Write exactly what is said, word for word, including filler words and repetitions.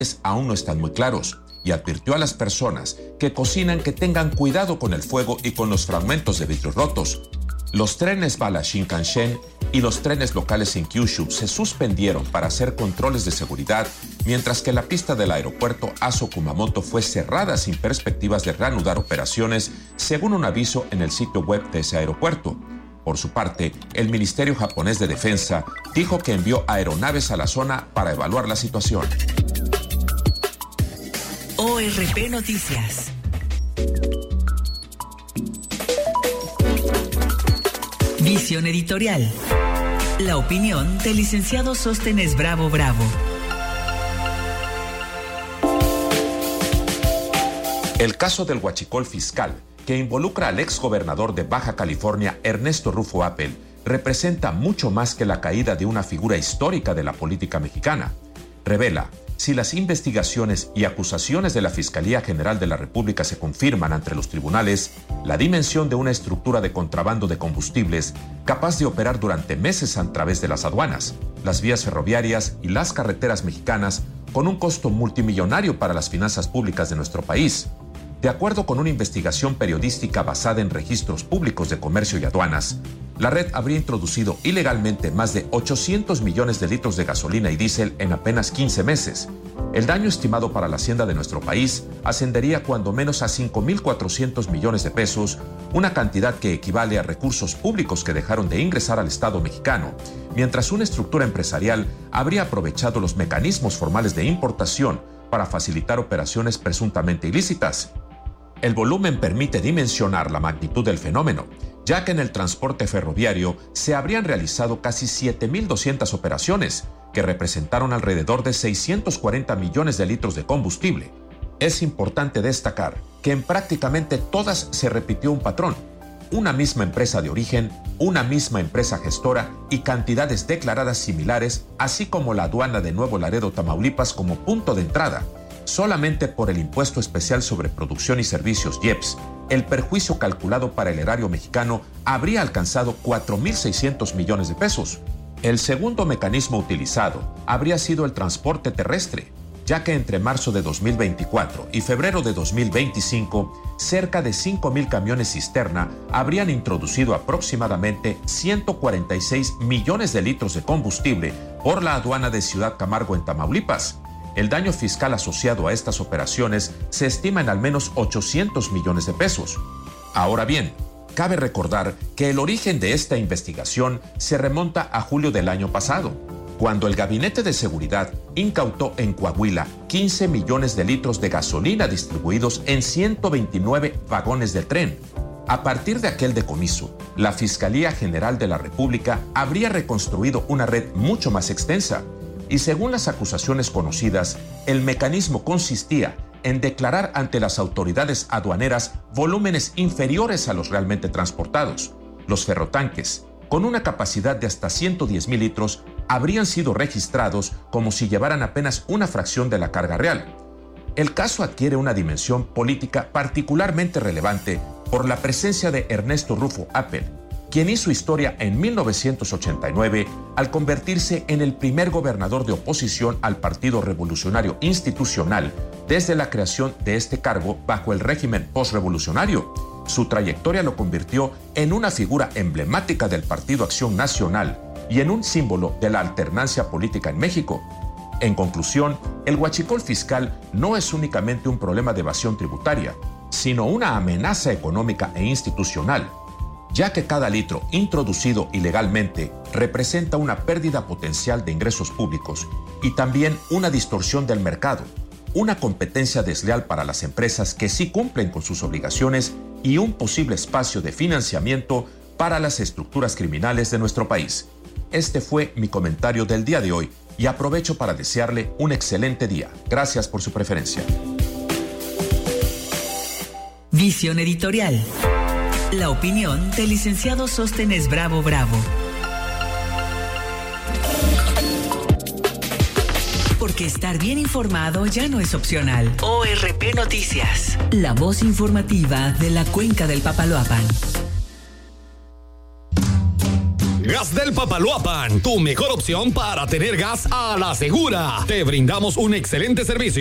aún no están muy claros y advirtió a las personas que cocinan que tengan cuidado con el fuego y con los fragmentos de vidrio rotos. Los trenes bala Shinkansen y los trenes locales en Kyushu se suspendieron para hacer controles de seguridad, mientras que la pista del aeropuerto Aso Kumamoto fue cerrada sin perspectivas de reanudar operaciones, según un aviso en el sitio web de ese aeropuerto. Por su parte, el Ministerio japonés de Defensa dijo que envió aeronaves a la zona para evaluar la situación. O R P Noticias. Visión editorial. La opinión del licenciado Sóstenes Bravo Bravo. El caso del huachicol fiscal, que involucra al exgobernador de Baja California, Ernesto Rufo Appel, representa mucho más que la caída de una figura histórica de la política mexicana. Revela, si las investigaciones y acusaciones de la Fiscalía General de la República se confirman ante los tribunales, la dimensión de una estructura de contrabando de combustibles capaz de operar durante meses a través de las aduanas, las vías ferroviarias y las carreteras mexicanas, con un costo multimillonario para las finanzas públicas de nuestro país. De acuerdo con una investigación periodística basada en registros públicos de comercio y aduanas, la red habría introducido ilegalmente más de ochocientos millones de litros de gasolina y diésel en apenas quince meses. El daño estimado para la hacienda de nuestro país ascendería cuando menos a cinco mil cuatrocientos millones de pesos, una cantidad que equivale a recursos públicos que dejaron de ingresar al Estado mexicano, mientras una estructura empresarial habría aprovechado los mecanismos formales de importación para facilitar operaciones presuntamente ilícitas. El volumen permite dimensionar la magnitud del fenómeno, ya que en el transporte ferroviario se habrían realizado casi siete mil doscientas operaciones, que representaron alrededor de seiscientos cuarenta millones de litros de combustible. Es importante destacar que en prácticamente todas se repitió un patrón: una misma empresa de origen, una misma empresa gestora y cantidades declaradas similares, así como la aduana de Nuevo Laredo, Tamaulipas, como punto de entrada. Solamente por el impuesto especial sobre producción y servicios I E P S, el perjuicio calculado para el erario mexicano habría alcanzado cuatro mil seiscientos millones de pesos. El segundo mecanismo utilizado habría sido el transporte terrestre, ya que entre marzo de dos mil veinticuatro y febrero de dos mil veinticinco, cerca de cinco mil camiones cisterna habrían introducido aproximadamente ciento cuarenta y seis millones de litros de combustible por la aduana de Ciudad Camargo en Tamaulipas. El daño fiscal asociado a estas operaciones se estima en al menos ochocientos millones de pesos. Ahora bien, cabe recordar que el origen de esta investigación se remonta a julio del año pasado, cuando el Gabinete de Seguridad incautó en Coahuila quince millones de litros de gasolina distribuidos en ciento veintinueve vagones de tren. A partir de aquel decomiso, la Fiscalía General de la República habría reconstruido una red mucho más extensa, y según las acusaciones conocidas, el mecanismo consistía en declarar ante las autoridades aduaneras volúmenes inferiores a los realmente transportados. Los ferrotanques, con una capacidad de hasta ciento diez mil litros, habrían sido registrados como si llevaran apenas una fracción de la carga real. El caso adquiere una dimensión política particularmente relevante por la presencia de Ernesto Rufo Appel, quien hizo historia en mil novecientos ochenta y nueve al convertirse en el primer gobernador de oposición al Partido Revolucionario Institucional desde la creación de este cargo bajo el régimen postrevolucionario. Su trayectoria lo convirtió en una figura emblemática del Partido Acción Nacional y en un símbolo de la alternancia política en México. En conclusión, el huachicol fiscal no es únicamente un problema de evasión tributaria, sino una amenaza económica e institucional, ya que cada litro introducido ilegalmente representa una pérdida potencial de ingresos públicos y también una distorsión del mercado, una competencia desleal para las empresas que sí cumplen con sus obligaciones y un posible espacio de financiamiento para las estructuras criminales de nuestro país. Este fue mi comentario del día de hoy y aprovecho para desearle un excelente día. Gracias por su preferencia. Visión editorial. La opinión del licenciado Sóstenes Bravo Bravo. Porque estar bien informado ya no es opcional. O R P Noticias. La voz informativa de la Cuenca del Papaloapan. Gas del Papaloapan, tu mejor opción para tener gas a la segura. Te brindamos un excelente servicio